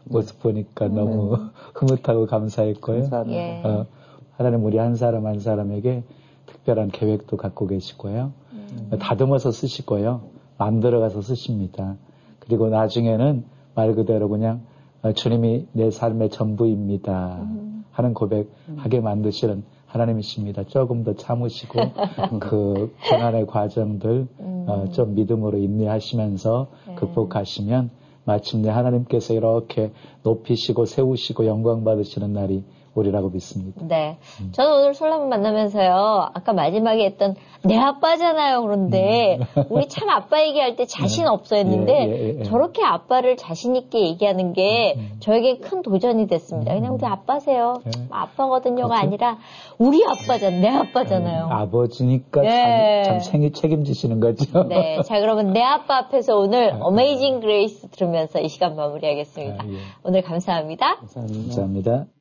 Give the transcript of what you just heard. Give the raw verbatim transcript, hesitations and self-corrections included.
모습 보니까 음. 너무 흐뭇하고 감사했고요. 예. 어, 하나님 우리 한 사람 한 사람에게 특별한 계획도 갖고 계시고요. 음. 다듬어서 쓰시고요. 만들어가서 쓰십니다. 그리고 나중에는 말 그대로 그냥 주님이 내 삶의 전부입니다 음. 하는 고백하게 만드시는 하나님이십니다. 조금 더 참으시고 그 고난의 과정들 음. 어, 좀 믿음으로 인내하시면서 네. 극복하시면 마침내 하나님께서 이렇게 높이시고 세우시고 영광 받으시는 날이 오리라고 믿습니다. 네. 음. 저는 오늘 솔로몬 만나면서요, 아까 마지막에 했던 내 아빠잖아요. 그런데 음. 우리 참 아빠 얘기할 때 자신 없어 했는데 예, 예, 예. 저렇게 아빠를 자신 있게 얘기하는 게 음. 저에게 큰 도전이 됐습니다. 그냥 우리 아빠세요. 예. 아빠거든요가 그렇죠? 아니라 우리 아빠잖아요. 내 아빠잖아요. 음, 아버지니까 네. 참, 참 생이 책임지시는 거죠. 네. 자, 그러면 내 아빠 앞에서 오늘 아, 어메이징 그레이스 들으면서 이 시간 마무리하겠습니다. 아, 예. 오늘 감사합니다. 감사합니다. 감사합니다.